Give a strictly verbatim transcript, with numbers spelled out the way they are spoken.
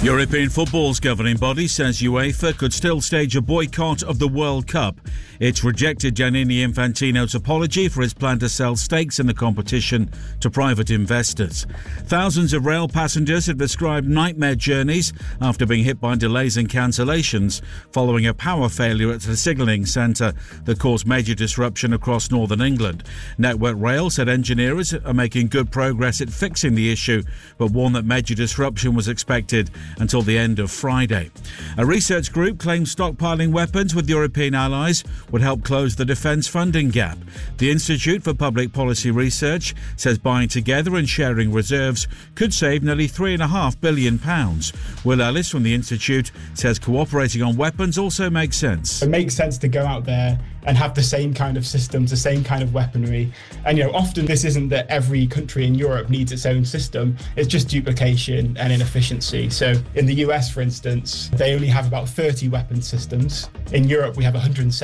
European football's governing body says UEFA could still stage a boycott of the World Cup. It's rejected Gianni Infantino's apology for his plan to sell stakes in the competition to private investors. Thousands of rail passengers have described nightmare journeys after being hit by delays and cancellations following a power failure at the signalling centre that caused major disruption across northern England. Network Rail said engineers are making good progress at fixing the issue, but warned that major disruption was expected until the end of Friday. A research group claims stockpiling weapons with European allies would help close the defence funding gap. The Institute for Public Policy Research says buying together and sharing reserves could save nearly three point five billion pounds. Will Ellis from the Institute says cooperating on weapons also makes sense. It makes sense to go out there and have the same kind of systems, the same kind of weaponry. And, you know, often this isn't that every country in Europe needs its own system. It's just duplication and inefficiency. So in the U S, for instance, they only have about thirty weapon systems. In Europe, we have one hundred seventy.